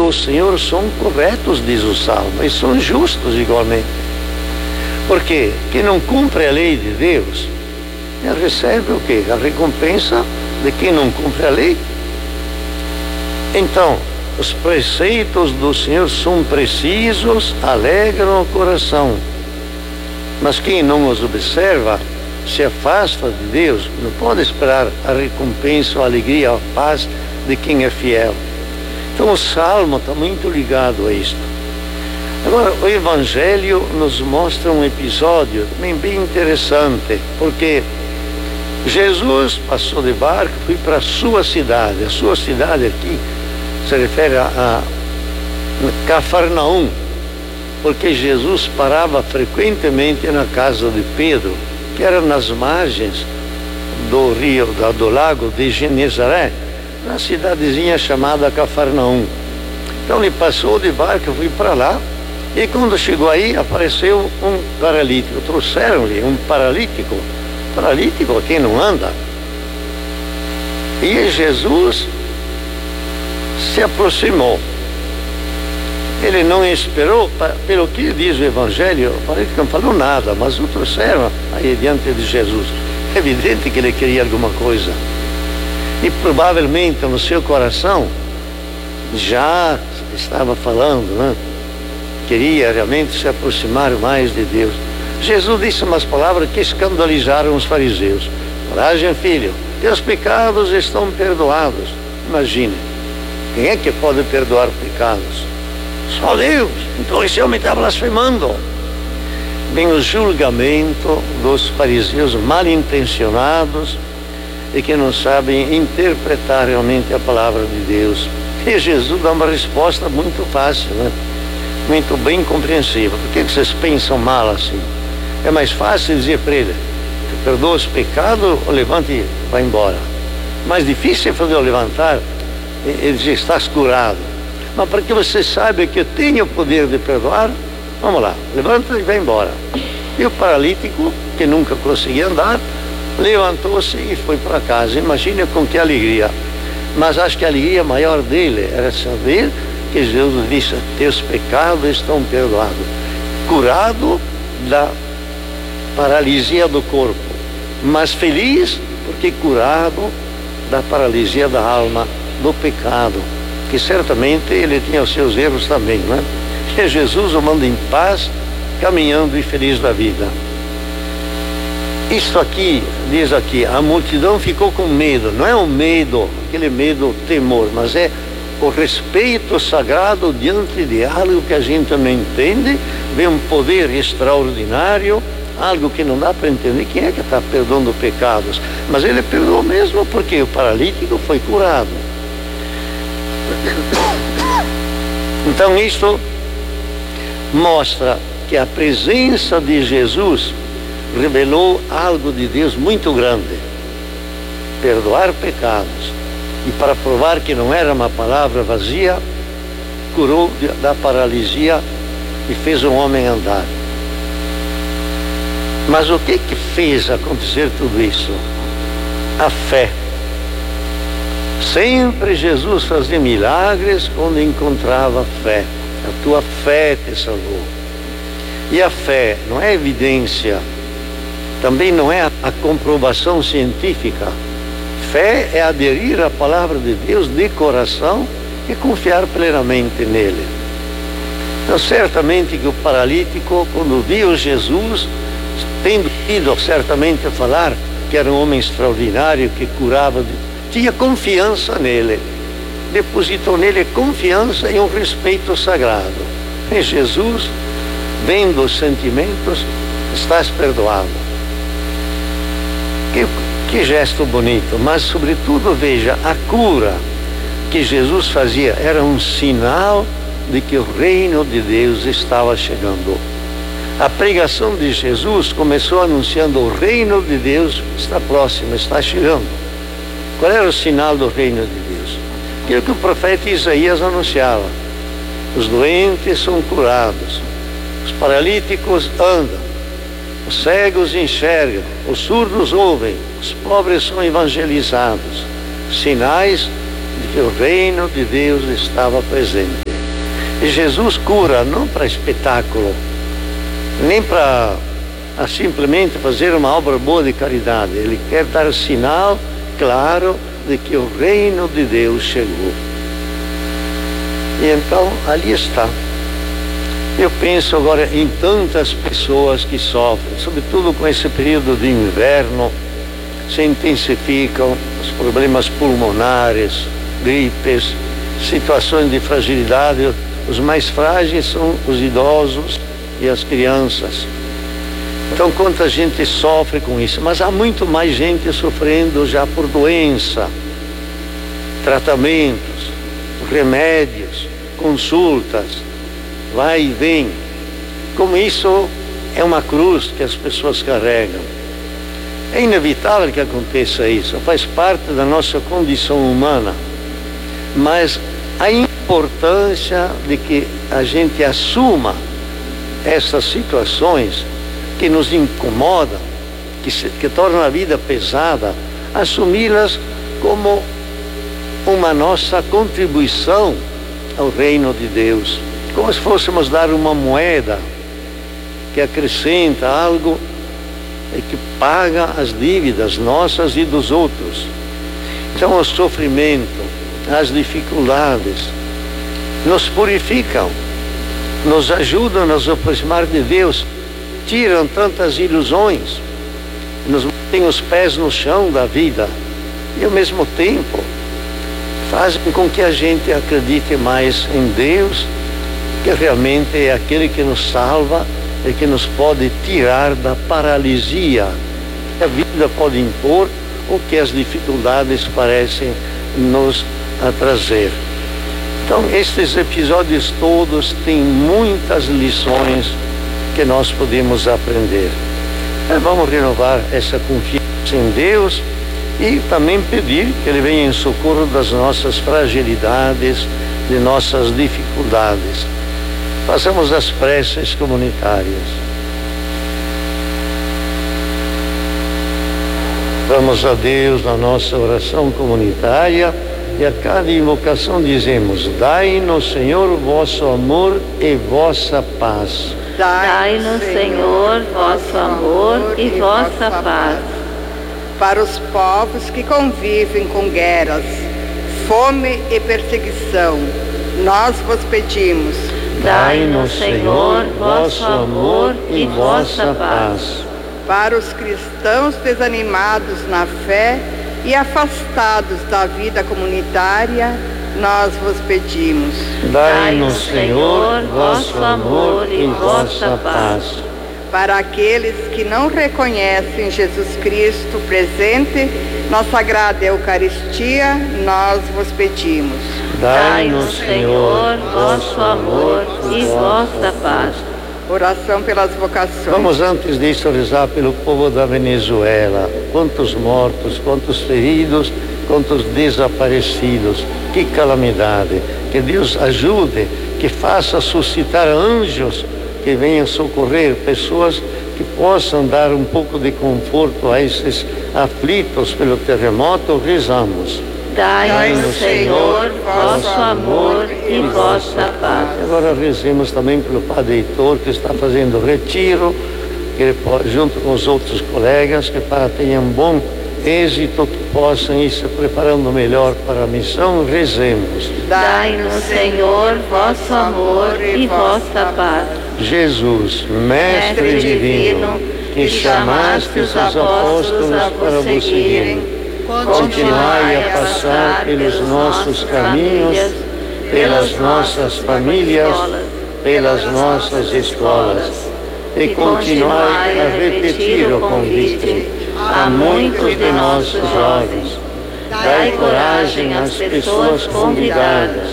do Senhor são corretos, diz o Salmo, e são justos igualmente. Porque quem não cumpre a lei de Deus, recebe o quê? A recompensa de quem não cumpre a lei. Então, os preceitos do Senhor são precisos, alegram o coração. Mas quem não os observa, se afasta de Deus, não pode esperar a recompensa, a alegria, a paz de quem é fiel. Então o Salmo está muito ligado a isto. Agora, o Evangelho nos mostra um episódio também bem interessante, porque Jesus passou de barco, foi para a sua cidade. A sua cidade aqui se refere a Cafarnaum, porque Jesus parava frequentemente na casa de Pedro, que era nas margens do rio, do lago de Genezaré, na cidadezinha chamada Cafarnaum. Então ele passou de barco, foi para lá, e quando chegou aí, apareceu um paralítico. Trouxeram-lhe um paralítico quem não anda. E Jesus se aproximou. Ele não esperou, pelo que diz o Evangelho, o paralítico não falou nada, mas o trouxeram aí diante de Jesus. É evidente que ele queria alguma coisa. E provavelmente no seu coração já estava falando, né? Queria realmente se aproximar mais de Deus. Jesus disse umas palavras que escandalizaram os fariseus. Coragem, filho, teus pecados estão perdoados. Imagine, quem é que pode perdoar pecados? Só Deus. Então esse homem está blasfemando. Vem o julgamento dos fariseus mal intencionados e que não sabem interpretar realmente a palavra de Deus. E Jesus dá uma resposta muito fácil, né? Muito bem compreensível. Por que vocês pensam mal assim? É mais fácil dizer para ele: perdoa os pecados, ou levante e vai embora. Mais difícil é fazer o levantar e dizer: estás curado. Mas para que você saiba que eu tenho o poder de perdoar, vamos lá, levanta e vai embora. E o paralítico, que nunca conseguia andar, levantou-se e foi para casa. Imagine com que alegria. Mas acho que a alegria maior dele era saber que Jesus disse: teus pecados estão perdoados. Curado da paralisia do corpo, mas feliz porque curado da paralisia da alma, do pecado, que certamente ele tinha os seus erros também, né? E Jesus o manda em paz, caminhando e feliz da vida. Isto aqui, diz aqui, a multidão ficou com medo. Não é o medo, aquele medo, o temor, mas é o respeito sagrado diante de algo que a gente não entende. Vê um poder extraordinário, algo que não dá para entender. Quem é que está perdoando pecados? Mas ele perdoou mesmo, porque o paralítico foi curado. Então isto mostra que a presença de Jesus revelou algo de Deus muito grande: perdoar pecados. E para provar que não era uma palavra vazia, curou da paralisia e fez um homem andar. Mas o que fez acontecer tudo isso? A fé. Sempre Jesus fazia milagres quando encontrava fé. A tua fé te salvou. E a fé não é evidência, também não é a comprovação científica. Fé é aderir à palavra de Deus de coração e confiar plenamente nele. Então, certamente que o paralítico, quando viu Jesus, tendo ido certamente a falar que era um homem extraordinário, que curava, tinha confiança nele, depositou nele confiança e um respeito sagrado. E Jesus, vendo os sentimentos, estás perdoado. Que gesto bonito, mas sobretudo veja, a cura que Jesus fazia era um sinal de que o reino de Deus estava chegando. A pregação de Jesus começou anunciando: o reino de Deus está próximo, está chegando. Qual era o sinal do reino de Deus? Aquilo que o profeta Isaías anunciava: os doentes são curados, os paralíticos andam, os cegos enxergam, os surdos ouvem, os pobres são evangelizados. Sinais de que o reino de Deus estava presente. E Jesus cura não para espetáculo, nem para simplesmente fazer uma obra boa de caridade. Ele quer dar sinal claro de que o reino de Deus chegou. E então ali está. Eu penso agora em tantas pessoas que sofrem, sobretudo com esse período de inverno, se intensificam os problemas pulmonares, gripes, situações de fragilidade. Os mais frágeis são os idosos e as crianças. Então, quanta gente sofre com isso, mas há muito mais gente sofrendo já por doença, tratamentos, remédios, consultas, vai e vem. Como isso é uma cruz que as pessoas carregam. É inevitável que aconteça isso, faz parte da nossa condição humana, mas a importância de que a gente assuma essas situações que nos incomodam, que tornam a vida pesada, assumi-las como uma nossa contribuição ao reino de Deus, como se fôssemos dar uma moeda que acrescenta algo e que paga as dívidas nossas e dos outros. Então o sofrimento, as dificuldades nos purificam, nos ajudam a nos aproximar de Deus, tiram tantas ilusões, nos mantêm os pés no chão da vida e ao mesmo tempo fazem com que a gente acredite mais em Deus, que realmente é aquele que nos salva e que nos pode tirar da paralisia que a vida pode impor ou que as dificuldades parecem nos trazer. Então, estes episódios todos têm muitas lições que nós podemos aprender. Vamos renovar essa confiança em Deus e também pedir que Ele venha em socorro das nossas fragilidades, de nossas dificuldades. Façamos as preces comunitárias. Vamos a Deus na nossa oração comunitária e a cada invocação dizemos: dai-nos, Senhor, vosso amor e vossa paz. Dai-nos, Senhor, vosso amor e vossa paz. Para os povos que convivem com guerras, fome e perseguição, nós vos pedimos: dai-nos, Senhor, vosso amor e vossa paz. Para os cristãos desanimados na fé e afastados da vida comunitária, nós vos pedimos: dai-nos, Senhor, vosso amor e vossa paz. Para aqueles que não reconhecem Jesus Cristo presente na Sagrada Eucaristia, nós vos pedimos: dai-nos, Senhor, vosso amor e vossa paz. Oração pelas vocações. Vamos antes disso rezar pelo povo da Venezuela. Quantos mortos, quantos feridos, quantos desaparecidos. Que calamidade. Que Deus ajude, que faça suscitar anjos que venham socorrer pessoas que possam dar um pouco de conforto a esses aflitos pelo terremoto. Rezamos: dai-nos, Senhor, vosso amor e vossa paz. Agora rezemos também pelo Padre Heitor, que está fazendo retiro, que ele pode, junto com os outros colegas, que tenham bom êxito, que possam ir se preparando melhor para a missão. Rezemos: dai-nos, Senhor, vosso amor e vossa paz. Jesus, Mestre divino, que chamaste os apóstolos para vos seguirem, continuai a passar pelos nossos caminhos, pelas nossas famílias, pelas nossas escolas, e continuai a repetir o convite a muitos de nossos jovens. Dai coragem às pessoas convidadas,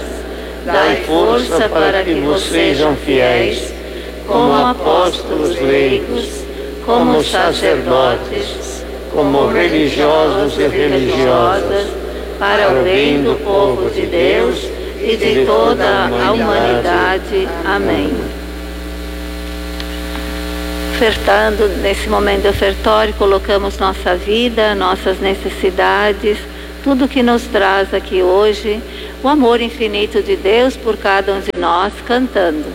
dai força para que vos sejam fiéis, como apóstolos leigos, como sacerdotes, como religiosos e religiosas, para o bem do povo de Deus e de toda a humanidade. Amém. Ofertando, nesse momento ofertório, colocamos nossa vida, nossas necessidades, tudo que nos traz aqui hoje, o amor infinito de Deus por cada um de nós, cantando.